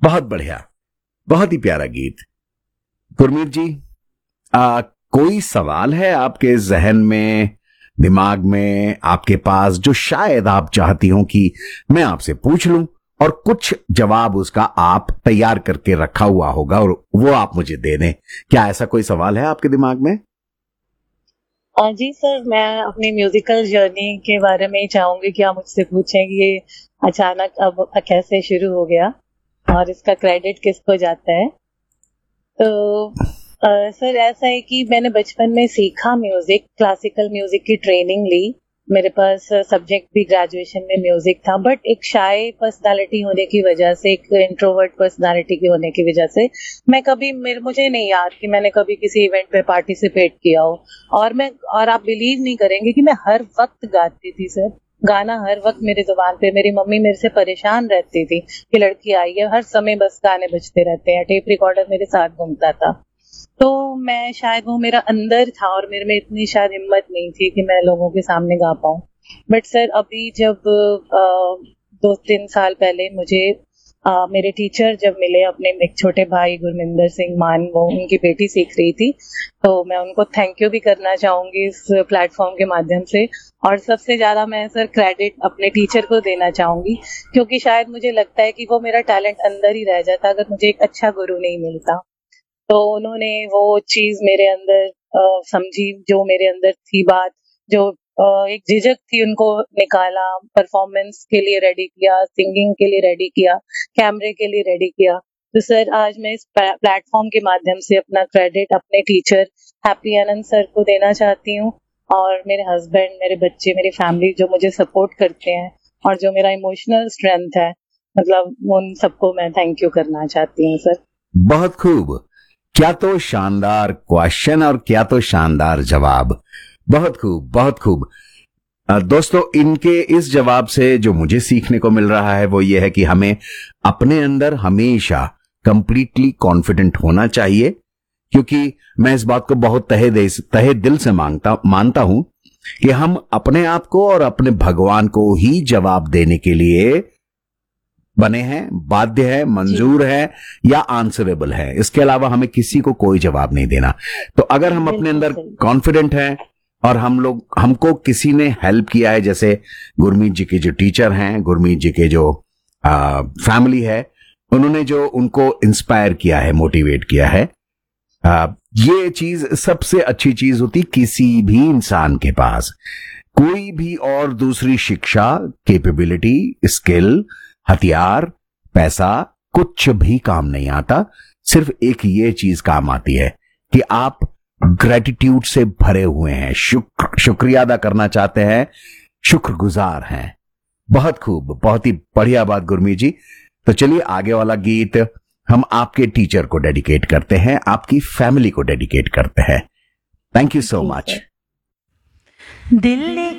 बहुत बढ़िया, बहुत ही प्यारा गीत। गुरमीत जी, कोई सवाल है आपके जहन में, दिमाग में, आपके पास, जो शायद आप चाहती हो कि मैं आपसे पूछ लूं, और कुछ जवाब उसका आप तैयार करके रखा हुआ होगा और वो आप मुझे दे दें? क्या ऐसा कोई सवाल है आपके दिमाग में? जी सर, मैं अपनी म्यूजिकल जर्नी के बारे में ही चाहूंगी कि आप मुझसे पूछें कि ये अचानक अब कैसे शुरू हो गया और इसका क्रेडिट किसको जाता है। तो सर ऐसा है कि मैंने बचपन में सीखा म्यूजिक, क्लासिकल म्यूजिक की ट्रेनिंग ली। मेरे पास सब्जेक्ट भी ग्रेजुएशन में म्यूजिक था, बट एक शाय पर्सनालिटी होने की वजह से, एक इंट्रोवर्ट पर्सनालिटी की होने की वजह से मैं कभी मुझे नहीं याद कि मैंने कभी किसी इवेंट पे पार्टिसिपेट किया हो। और आप बिलीव नहीं करेंगे कि मैं हर वक्त गाती थी सर। गाना हर वक्त मेरी जुबान पे। मेरी मम्मी मेरे से परेशान रहती थी कि लड़की आई है, हर समय बस गाने बजते रहते हैं, टेप रिकॉर्डर मेरे साथ घूमता था। तो मैं शायद, वो मेरा अंदर था और मेरे में इतनी शायद हिम्मत नहीं थी कि मैं लोगों के सामने गा पाऊं। बट सर अभी जब 2-3 साल पहले मुझे मेरे टीचर जब मिले, अपने एक छोटे भाई गुरमिंदर सिंह मान, वो उनकी बेटी सीख रही थी, तो मैं उनको थैंक यू भी करना चाहूंगी इस प्लेटफॉर्म के माध्यम से। और सबसे ज्यादा मैं सर क्रेडिट अपने टीचर को देना चाहूंगी, क्योंकि शायद मुझे लगता है कि वो मेरा टैलेंट अंदर ही रह जाता अगर मुझे एक अच्छा गुरु नहीं मिलता। तो उन्होंने वो चीज मेरे अंदर समझी, जो मेरे अंदर थी बात, जो एक झिझक थी उनको निकाला, परफॉर्मेंस के लिए रेडी किया, सिंगिंग के लिए रेडी किया, कैमरे के लिए रेडी किया। तो सर आज मैं इस प्लेटफॉर्म के माध्यम से अपना क्रेडिट अपने टीचर हैप्पी आनंद सर को देना चाहती हूँ, और मेरे हस्बैंड, मेरे बच्चे, मेरी फैमिली जो मुझे सपोर्ट करते हैं और जो मेरा इमोशनल स्ट्रेंथ है, मतलब उन सबको मैं थैंक यू करना चाहती हूँ सर। बहुत खूब। क्या तो शानदार क्वेश्चन और क्या तो शानदार जवाब। बहुत खूब, बहुत खूब। दोस्तों, इनके इस जवाब से जो मुझे सीखने को मिल रहा है वो ये है कि हमें अपने अंदर हमेशा कंप्लीटली कॉन्फिडेंट होना चाहिए, क्योंकि मैं इस बात को बहुत तहे दिल से मानता हूं कि हम अपने आप को और अपने भगवान को ही जवाब देने के लिए बने हैं, बाध्य है, मंजूर है या आंसरेबल है। इसके अलावा हमें किसी को कोई जवाब नहीं देना। तो अगर हम अपने अंदर कॉन्फिडेंट हैं और हमको किसी ने हेल्प किया है, जैसे गुरमीत जी के जो टीचर हैं, गुरमीत जी के जो फैमिली है, उन्होंने जो उनको इंस्पायर किया है, मोटिवेट किया है, ये चीज सबसे अच्छी चीज होती। किसी भी इंसान के पास कोई भी और दूसरी शिक्षा, कैपेबिलिटी, स्किल, हथियार, पैसा कुछ भी काम नहीं आता। सिर्फ एक ये चीज काम आती है कि आप ग्रेटिट्यूड से भरे हुए हैं, शुक्रिया अदा करना चाहते हैं, शुक्रगुजार हैं। बहुत खूब, बहुत ही बढ़िया बात गुरमीत जी। तो चलिए आगे वाला गीत हम आपके टीचर को डेडिकेट करते हैं, आपकी फैमिली को डेडिकेट करते हैं। Thank you so much. दिल